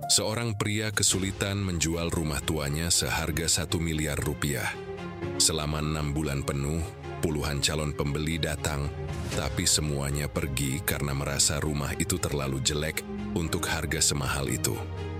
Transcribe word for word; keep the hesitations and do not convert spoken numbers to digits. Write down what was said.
Seorang pria kesulitan menjual rumah tuanya seharga satu miliar rupiah. Selama enam bulan penuh, puluhan calon pembeli datang, tapi semuanya pergi karena merasa rumah itu terlalu jelek untuk harga semahal itu.